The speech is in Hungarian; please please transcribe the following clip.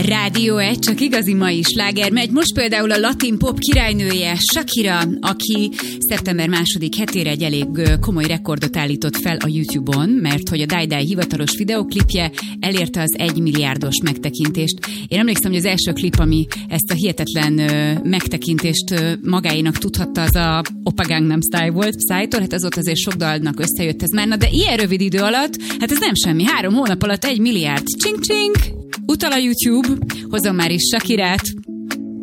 Rádió 1, csak igazi mai sláger megy. Most például a latin pop királynője Shakira, aki szeptember 2. hetére egy elég komoly rekordot állított fel a YouTube-on, mert hogy a Die Die hivatalos videoklipje elérte az 1 milliárdos megtekintést. Én emlékszem, hogy az első klip, ami ezt a hihetetlen megtekintést magáénak tudhatta, az a Oppa Gangnam Style volt Psy-tól, hát az ott azért sok dalnak összejött ez már, na de ilyen rövid idő alatt, hát ez nem semmi, 3 hónap alatt 1 milliárd. Csing-csing! Utal a YouTube, hozom már is Shakirát,